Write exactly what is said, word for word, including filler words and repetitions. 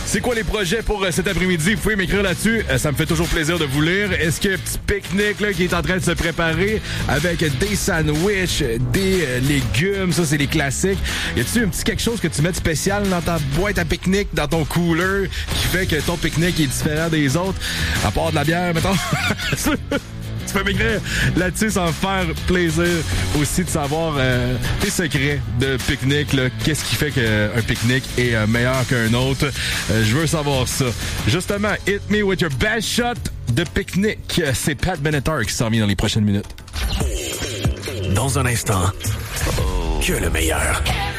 C'est quoi les projets pour euh, cet après-midi? Vous pouvez m'écrire là-dessus. Euh, ça me fait toujours plaisir de vous lire. Est-ce qu'il y a un petit pique-nique là, qui est en train de se préparer avec des sandwichs, des euh, légumes? Ça, c'est les classiques. Y a-tu un petit quelque chose que tu mets de spécial dans ta boîte à pique-nique, dans ton cooler, qui fait que ton pique-nique est différent des autres? À part de la bière, mettons. Tu peux m'écrire là-dessus, ça va me faire plaisir aussi de savoir euh, tes secrets de pique-nique. Là. Qu'est-ce qui fait qu'un pique-nique est euh, meilleur qu'un autre? Euh, je veux savoir ça. Justement, hit me with your best shot de pique-nique. C'est Pat Benatar qui s'en vient dans les prochaines minutes. Dans un instant, que le meilleur.